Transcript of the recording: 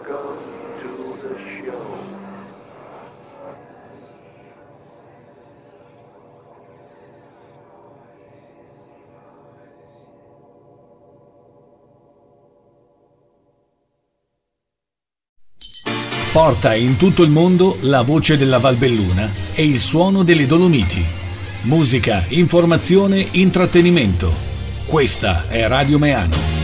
Welcome to the show. Porta in tutto il mondo la voce della Valbelluna e il suono delle Dolomiti. Musica, informazione, intrattenimento. Questa è Radio Meano.